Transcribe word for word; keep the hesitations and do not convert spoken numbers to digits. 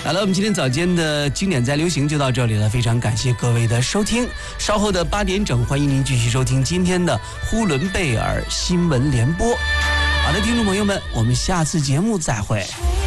好了，我们今天早间的经典在流行就到这里了，非常感谢各位的收听。稍后的八点整，欢迎您继续收听今天的呼伦贝尔新闻联播。好的，听众朋友们，我们下次节目再会。